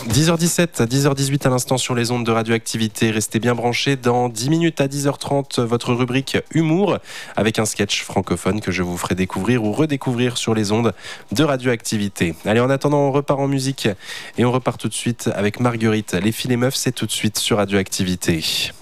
10h17, 10h18 à l'instant sur les ondes de Radioactivité. Restez bien branchés. Dans 10 minutes à 10h30, votre rubrique Humour avec un sketch francophone que je vous ferai découvrir ou redécouvrir sur les ondes de Radioactivité. Allez, en attendant, on repart en musique et on repart tout de suite avec Marguerite. Les filles et meufs, c'est tout de suite sur Radioactivité.